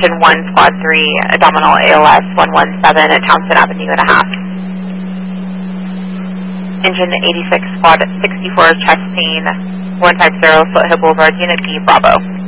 Engine 1, Squad 3, abdominal ALS 117 at Townsend Avenue and a half. Engine 86, Squad 64, chest pain 150, Foothill Boulevard, Unit B, Bravo.